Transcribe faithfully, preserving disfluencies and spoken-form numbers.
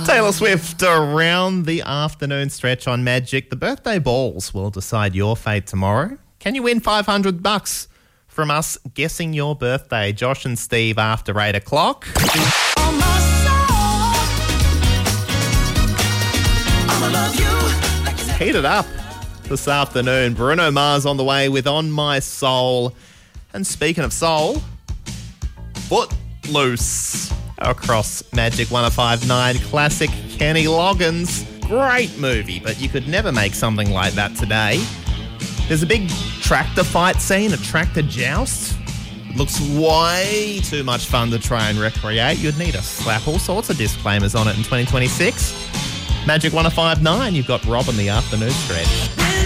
Taylor Swift around the afternoon stretch on Magic. The birthday balls will decide your fate tomorrow. Can you win five hundred bucks from us guessing your birthday? Josh and Steve after eight o'clock. Heat it up this afternoon. Bruno Mars on the way with On My Soul. And speaking of soul, Footloose across Magic one oh five point nine. Classic Kenny Loggins. Great movie, but you could never make something like that today. There's a big tractor fight scene, a tractor joust. It looks way too much fun to try and recreate. You'd need to slap all sorts of disclaimers on it in twenty twenty-six. Magic one oh five point nine, you've got Rob in the afternoon stretch.